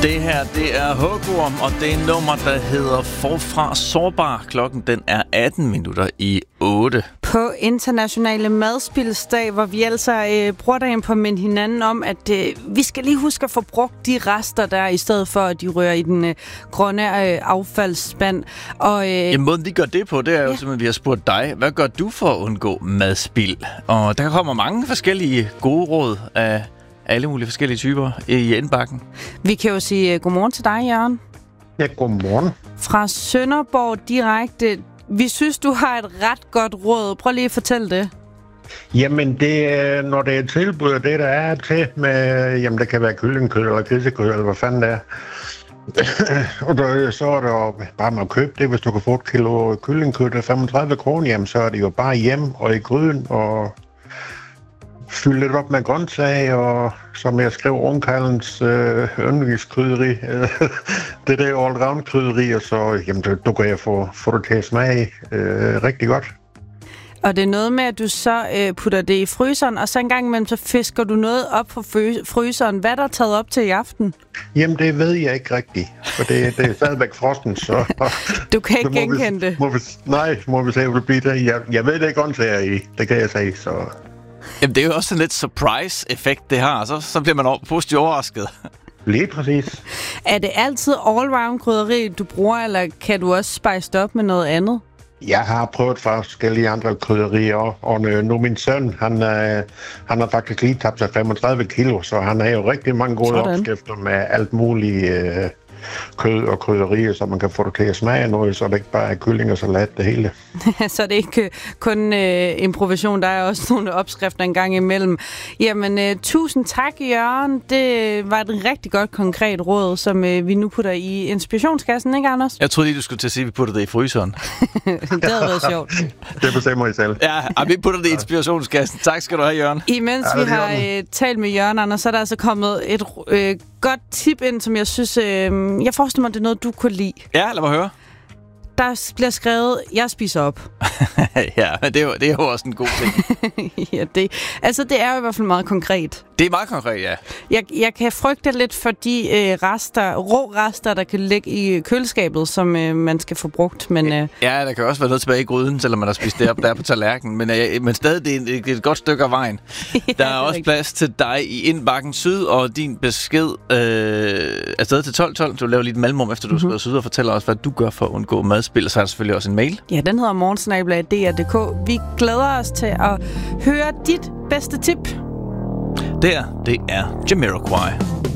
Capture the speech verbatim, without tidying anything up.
Det her, det er Hugorm, og det er en nummer, der hedder Forfra Sårbar. Klokken, den er atten minutter i otte. På internationale madspildsdag, hvor vi altså øh, bruger dagen på at minde hinanden om, at øh, vi skal lige huske at få brugt de rester der, i stedet for at de rører i den øh, grønne øh, affaldsspand. Og, øh, ja, måden vi gør det på, det er jo ja. simpelthen, vi har spurgt dig, hvad gør du for at undgå madspild? Og der kommer mange forskellige gode råd af alle mulige forskellige typer i indbakken. Vi kan jo sige uh, godmorgen til dig, Jørgen. Ja, godmorgen. Fra Sønderborg direkte. Vi synes, du har et ret godt råd. Prøv lige at fortælle det. Jamen, det, når det er tilbud, det der er til med, jamen, det kan være kyllingekød eller grisekød, eller hvad fanden det er. Og der, så er det bare med at købe det. Hvis du kan få et kilo kyllingekød til femogtredive kroner, jamen, så er det jo bare hjem og i gryden og fylde lidt op med grøntsager, og som jeg skrev, Rundkaldens øh, yndlingskrydderi. Det der all-round krydderi, og så jamen, du, du kan jeg få, få det til at smage øh, rigtig godt. Og det er noget med, at du så øh, putter det i fryseren, og så en gang imellem, så fisker du noget op fra fryseren. Hvad er der taget op til i aften? Jamen, det ved jeg ikke rigtigt, for det, det er stadigvæk frosten, så... Du kan ikke genkende det? Må vi, nej, må vi se, hvad det bliver det. Jeg, jeg ved det ikke grøntsager i, det kan jeg sige, så... Jamen, det er jo også en lidt surprise-effekt, det har. Så, så bliver man over, positivt overrasket. Lige præcis. Er det altid all-round krydderi, du bruger, eller kan du også spice op med noget andet? Jeg har prøvet forskellige andre krydderier, og nu min søn, han, øh, han har faktisk lige tabt sig femogtredive kilo, så han har jo rigtig mange gode Sådan. opskrifter med alt muligt øh, kød og krydderier, så man kan få det til at smage noget, så det ikke bare er kylling og salat det hele. Så det er ikke kun øh, improvisation, der er også nogle opskrifter en gang imellem. Jamen, øh, tusind tak, Jørgen. Det var et rigtig godt konkret råd, som øh, vi nu putter i inspirationskassen, ikke, Anders? Jeg troede lige, du skulle til at sige, at vi putter det i fryseren. Det havde været sjovt. Det bestemmer I selv. Ja, og vi putter det i inspirationskassen. Tak skal du have, Jørgen. Imens ja, vi har øh, talt med Jørgen, Anders, så er der altså kommet et øh, godt tip ind, som jeg synes, øh, jeg forestiller mig, det er noget, du kunne lide. Ja, lad mig høre. Der bliver skrevet, jeg spiser op. Ja, men det er, jo, det er jo også en god ting. ja, det, altså det er jo i hvert fald meget konkret. Det er meget konkret, ja. Jeg, jeg kan frygte lidt for de øh, rester, rå rester, der kan ligge i køleskabet, som øh, man skal få brugt. Men, øh... Ja, der kan også være noget tilbage i gryden, selvom man har spist det op der på tallerkenen. Men, øh, men stadig, det er et, et godt stykke af vejen. ja, der er, er også rigtigt. Plads til dig i Indbakken Syd, og din besked øh, er stadig til tolv tolv. Du laver lige et mellemrum, efter du mm-hmm. skriver syd, og fortæller os, hvad du gør for at undgå madspil. Så er der selvfølgelig også en mail. Ja, den hedder morgensnabel-a punktum d r punktum d k. Vi glæder os til at høre dit bedste tip. Der, det er Jamiroquai.